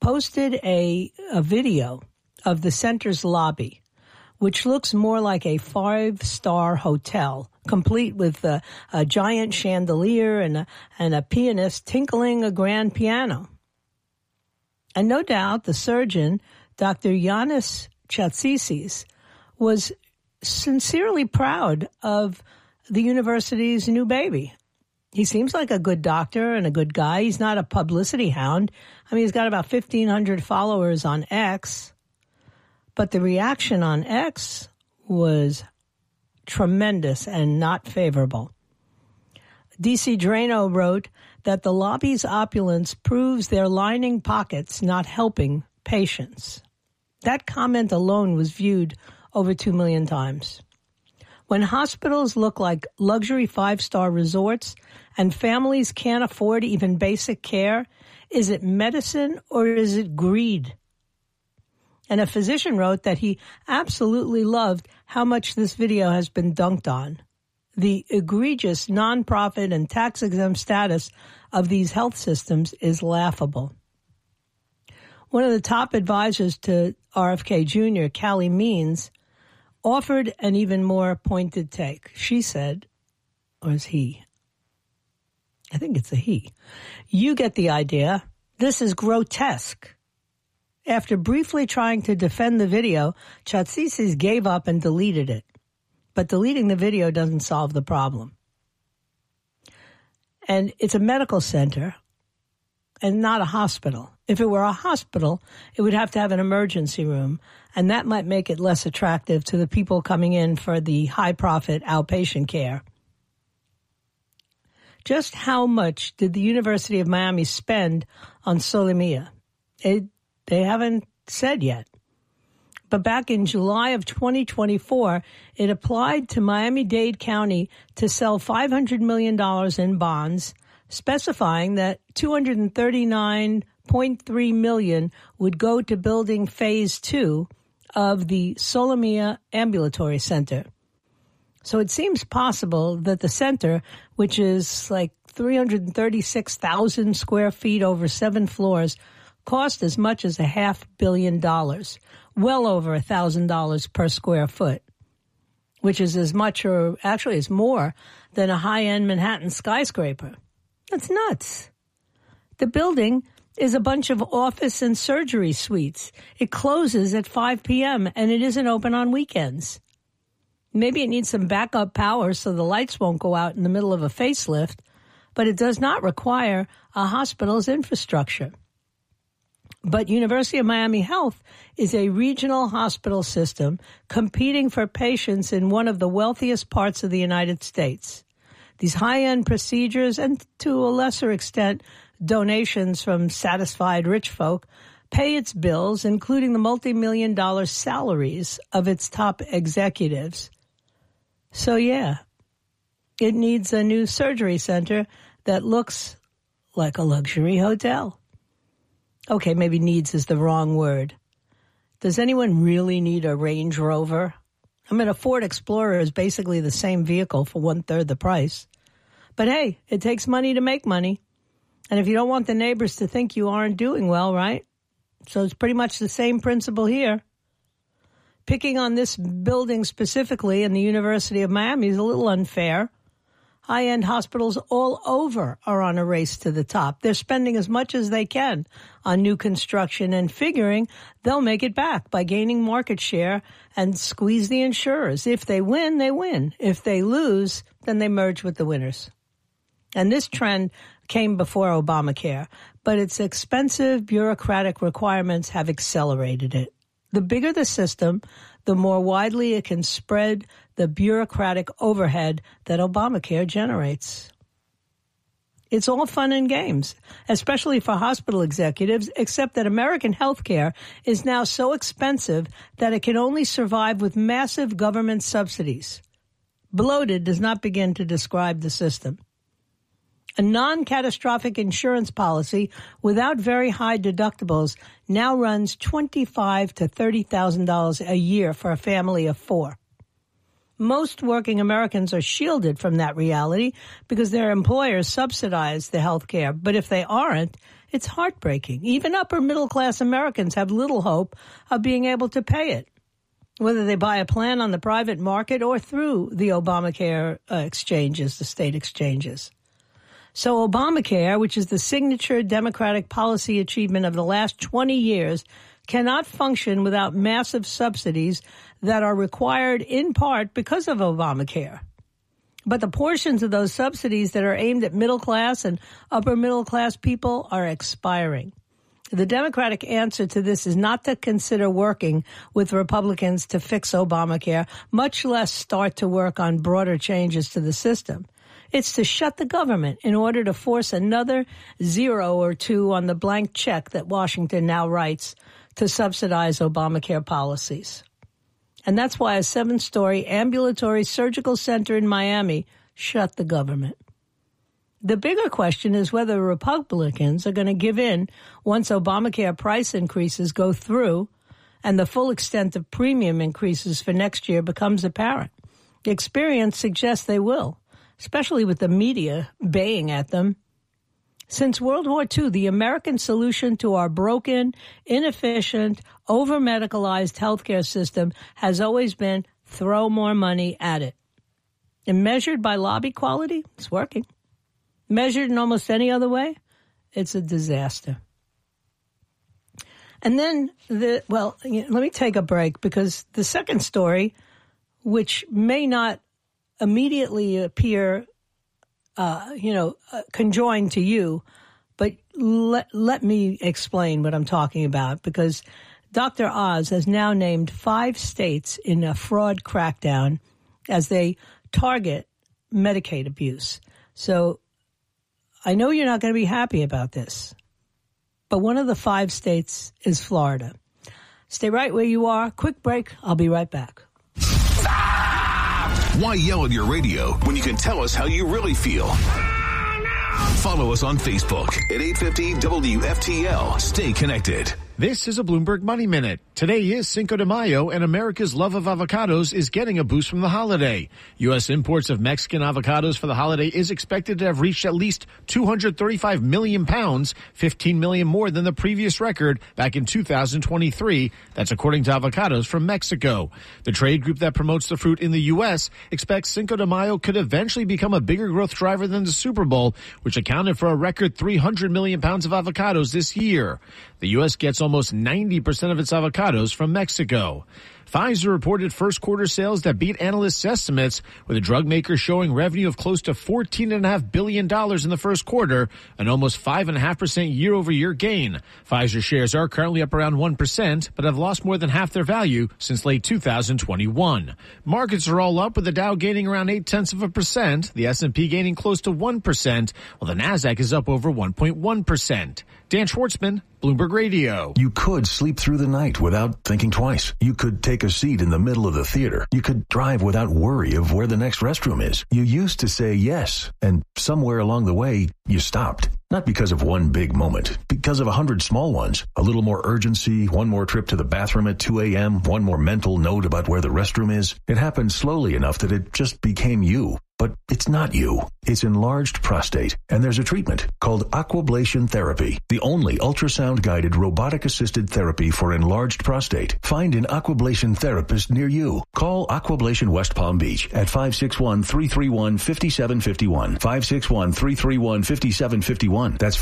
posted a video of the center's lobby, which looks more like a 5-star hotel, complete with a giant chandelier and a pianist tinkling a grand piano. And no doubt the surgeon, Dr. Yanis Chatsisis, was sincerely proud of the university's new baby. He seems like a good doctor and a good guy. He's not a publicity hound. I mean, he's got about 1,500 followers on X. But the reaction on X was tremendous and not favorable. DC Drano wrote that the lobby's opulence proves they're lining pockets, not helping patients. That comment alone was viewed over 2 million times. When hospitals look like luxury 5-star resorts and families can't afford even basic care, is it medicine or is it greed? And a physician wrote that he absolutely loved how much this video has been dunked on. The egregious nonprofit and tax-exempt status of these health systems is laughable. One of the top advisors to RFK Jr., Callie Means, offered an even more pointed take. She said, or is he? I think it's a he. You get the idea. This is grotesque. After briefly trying to defend the video, Chatsisis gave up and deleted it. But deleting the video doesn't solve the problem. And it's a medical center and not a hospital. If it were a hospital, it would have to have an emergency room, and that might make it less attractive to the people coming in for the high-profit outpatient care. Just how much did the University of Miami spend on Solimia? They haven't said yet. But back in July of 2024, it applied to Miami-Dade County to sell $500 million in bonds, specifying that $239.3 million would go to building Phase 2 of the Solimia Ambulatory Center. So it seems possible that the center, which is like 336,000 square feet over 7 floors, cost as much as $500 million, well over $1,000 per square foot, which is as much or actually is more than a high-end Manhattan skyscraper. That's nuts. The building is a bunch of office and surgery suites. It closes at 5 p.m. and it isn't open on weekends. Maybe it needs some backup power so the lights won't go out in the middle of a facelift, but it does not require a hospital's infrastructure. But University of Miami Health is a regional hospital system competing for patients in one of the wealthiest parts of the United States. These high-end procedures, and to a lesser extent, donations from satisfied rich folk, pay its bills, including the multi-million-dollar salaries of its top executives. So, yeah, it needs a new surgery center that looks like a luxury hotel. Okay, maybe needs is the wrong word. Does anyone really need a Range Rover? I mean, a Ford Explorer is basically the same vehicle for 1/3 the price. But hey, it takes money to make money. And if you don't want the neighbors to think you aren't doing well, right? So it's pretty much the same principle here. Picking on this building specifically in the University of Miami is a little unfair. High-end hospitals all over are on a race to the top. They're spending as much as they can on new construction and figuring they'll make it back by gaining market share and squeeze the insurers. If they win, they win. If they lose, then they merge with the winners. And this trend came before Obamacare, but its expensive bureaucratic requirements have accelerated it. The bigger the system, the more widely it can spread the bureaucratic overhead that Obamacare generates. It's all fun and games, especially for hospital executives, except that American healthcare is now so expensive that it can only survive with massive government subsidies. Bloated does not begin to describe the system. A non-catastrophic insurance policy without very high deductibles now runs $25,000 to $30,000 a year for a family of 4. Most working Americans are shielded from that reality because their employers subsidize the health care. But if they aren't, It's heartbreaking. Even upper middle class Americans have little hope of being able to pay it, whether they buy a plan on the private market or through the Obamacare exchanges, the state exchanges. So Obamacare, which is the signature Democratic policy achievement of the last 20 years, cannot function without massive subsidies that are required in part because of Obamacare. But the portions of those subsidies that are aimed at middle class and upper middle class people are expiring. The Democratic answer to this is not to consider working with Republicans to fix Obamacare, much less start to work on broader changes to the system. It's to shut the government in order to force another 0 or 2 on the blank check that Washington now writes to subsidize Obamacare policies. And that's why a 7-story ambulatory surgical center in Miami shut the government. The bigger question is whether Republicans are going to give in once Obamacare price increases go through and the full extent of premium increases for next year becomes apparent. The experience suggests they will, especially with the media baying at them. Since World War II, the American solution to our broken, inefficient, over-medicalized healthcare system has always been throw more money at it. And measured by lobby quality, it's working. Measured in almost any other way, it's a disaster. And then, let me take a break because the second story, which may not immediately appear conjoined to you, but let me explain what I'm talking about, because Dr. Oz has now named 5 states in a fraud crackdown as they target Medicaid abuse. So I know you're not going to be happy about this, but one of the 5 states is Florida. Stay right where you are. Quick break. I'll be right back. Why yell at your radio when you can tell us how you really feel? Follow us on Facebook at 850 WFTL. Stay connected. This is a Bloomberg Money Minute. Today is Cinco de Mayo, and America's love of avocados is getting a boost from the holiday. U.S. imports of Mexican avocados for the holiday is expected to have reached at least 235 million pounds, 15 million more than the previous record back in 2023. That's according to Avocados from Mexico. The trade group that promotes the fruit in the U.S. expects Cinco de Mayo could eventually become a bigger growth driver than the Super Bowl, which accounted for a record 300 million pounds of avocados this year. The U.S. gets almost 90% of its avocados from Mexico. Pfizer reported first quarter sales that beat analysts' estimates, with the drug maker showing revenue of close to $14.5 billion in the first quarter, an almost 5.5% year-over-year gain. Pfizer shares are currently up around 1%, but have lost more than half their value since late 2021. Markets are all up, with the Dow gaining around 0.8%, the S&P gaining close to 1%, while the Nasdaq is up over 1.1%. Dan Schwartzman, Bloomberg Radio. You could sleep through the night without thinking twice. You could take a seat in the middle of the theater. You could drive without worry of where the next restroom is. You used to say yes, and somewhere along the way, you stopped. Not because of one big moment, because of 100 small ones. A little more urgency, one more trip to the bathroom at 2 a.m., one more mental note about where the restroom is. It happened slowly enough that it just became you. But it's not you. It's enlarged prostate, and there's a treatment called Aquablation Therapy, the only ultrasound-guided robotic-assisted therapy for enlarged prostate. Find an Aquablation therapist near you. Call Aquablation West Palm Beach at 561-331-5751. 561-331-5751. That's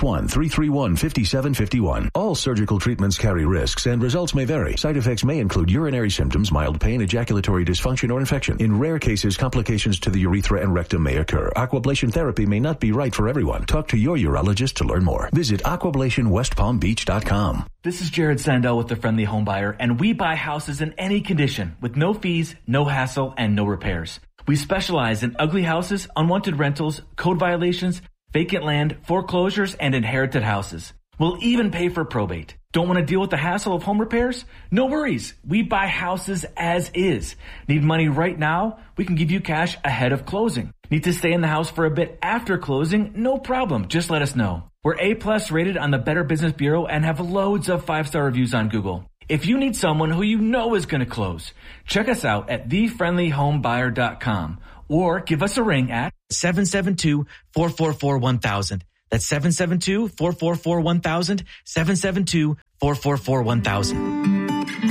561-331-5751. All surgical treatments carry risks, and results may vary. Side effects may include urinary symptoms, mild pain, ejaculatory dysfunction, or infection. In rare cases, complications to the urethra and rectum may occur. Aquablation therapy may not be right for everyone. Talk to your urologist to learn more. Visit aquablationwestpalmbeach.com. This is Jared Sandell with The Friendly Home Buyer, and we buy houses in any condition with no fees, no hassle, and no repairs. We specialize in ugly houses, unwanted rentals, code violations, vacant land, foreclosures, and inherited houses. We'll even pay for probate. Don't want to deal with the hassle of home repairs? No worries. We buy houses as is. Need money right now? We can give you cash ahead of closing. Need to stay in the house for a bit after closing? No problem. Just let us know. We're A+ rated on the Better Business Bureau and have loads of 5-star reviews on Google. If you need someone who you know is going to close, check us out at thefriendlyhomebuyer.com or give us a ring at 772-444-1000. That's 772-444-1000, 772-444-1000.